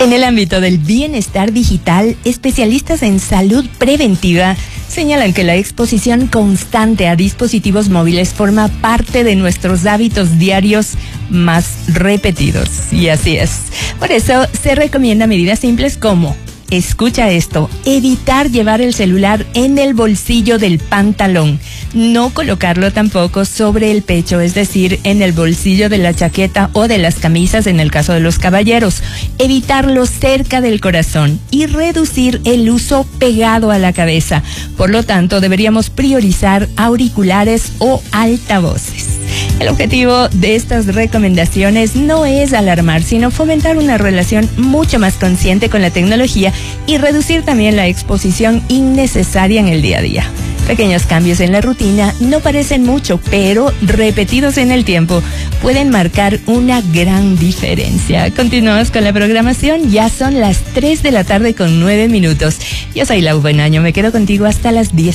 En el ámbito del bienestar digital, especialistas en salud preventiva señalan que la exposición constante a dispositivos móviles forma parte de nuestros hábitos diarios más repetidos. Y así es. Por eso se recomienda medidas simples como, escucha esto, evitar llevar el celular en el bolsillo del pantalón, no colocarlo tampoco sobre el pecho, es decir, en el bolsillo de la chaqueta o de las camisas en el caso de los caballeros, evitarlo cerca del corazón y reducir el uso pegado a la cabeza. Por lo tanto, deberíamos priorizar auriculares o altavoces. El objetivo de estas recomendaciones no es alarmar, sino fomentar una relación mucho más consciente con la tecnología y reducir también la exposición innecesaria en el día a día. Pequeños cambios en la rutina no parecen mucho, pero repetidos en el tiempo pueden marcar una gran diferencia. Continuamos con la programación, ya son las 3 de la tarde con 9 minutos. Yo soy Lau Buenaño, me quedo contigo hasta las 10.